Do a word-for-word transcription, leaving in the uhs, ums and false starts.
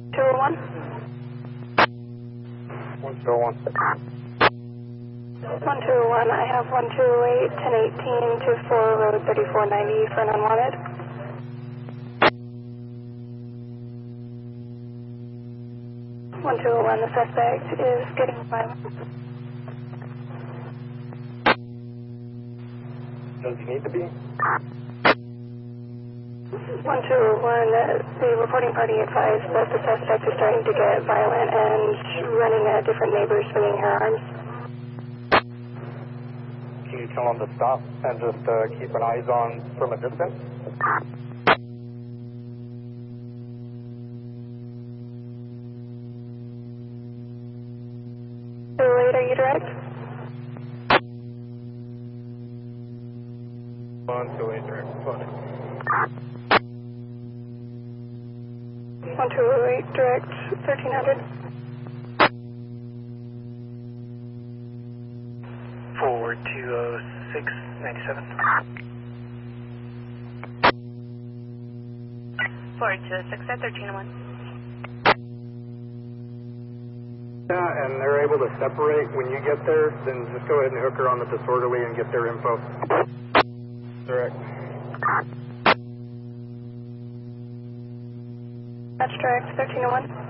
two oh one. one two oh one. one two oh one, I have one two oh eight, ten eighteen, two four, road thirty-four ninety for an unwanted. one two oh one, the suspect is getting violent. Does he need to be? one two oh one, uh, the reporting party advised that the suspect is starting to get violent and running at different neighbors swinging her arms. Can you tell him to stop and just uh, keep an eyes on from a distance? two oh eight, are you direct? one two oh eight direct. one two oh eight direct, thirteen hundred. Forward two oh six ninety-seven. Forward two oh six at thirteen oh one. Yeah, and they're able to separate when you get there, then just go ahead and hook her on the disorderly and get their info. Direct. That's direct, thirteen oh one.